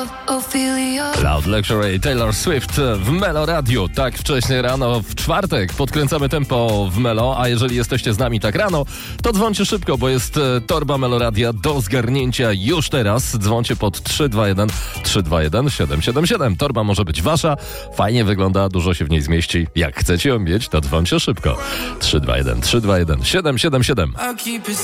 Loud Luxury, Taylor Swift w Melo Radio. Tak wcześnie rano w czwartek podkręcamy tempo w Melo, a jeżeli jesteście z nami tak rano, to dzwońcie szybko, bo jest torba Melo Radia do zgarnięcia już teraz. Dzwońcie pod 321 321 777. Torba może być wasza, fajnie wygląda, dużo się w niej zmieści. Jak chcecie ją mieć, to dzwońcie szybko. 321 321 777.